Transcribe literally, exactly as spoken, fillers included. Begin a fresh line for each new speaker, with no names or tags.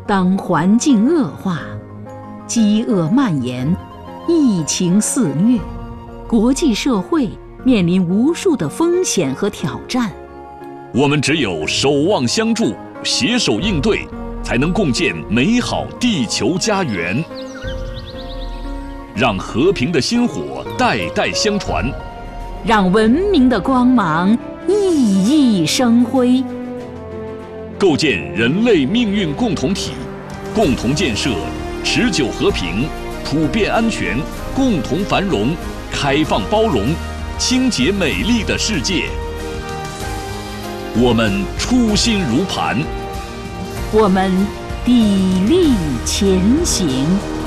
当环境恶化，饥饿蔓延，疫情肆虐，国际社会面临无数的风险和挑战。
我们只有守望相助，携手应对，才能共建美好地球家园。让和平的薪火代代相传，
让文明的光芒熠熠生辉。
构建人类命运共同体，共同建设持久和平、普遍安全、共同繁荣、开放包容、清洁美丽的世界。我们初心如磐，
我们砥砺前行。